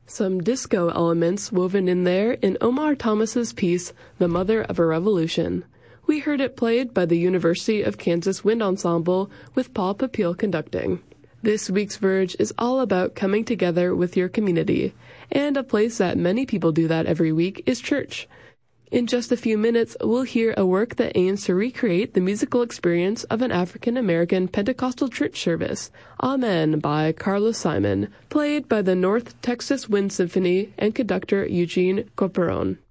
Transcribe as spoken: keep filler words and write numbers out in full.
Some disco elements woven in there in Omar Thomas's piece, The Mother of a Revolution. We heard it played by the University of Kansas Wind Ensemble with Paul Papille conducting. This week's Verge is all about coming together with your community, and a place that many people do that every week is church. In just a few minutes, we'll hear a work that aims to recreate the musical experience of an African-American Pentecostal church service, Amen by Carlos Simon, played by the North Texas Wind Symphony and conductor Eugene Corporon.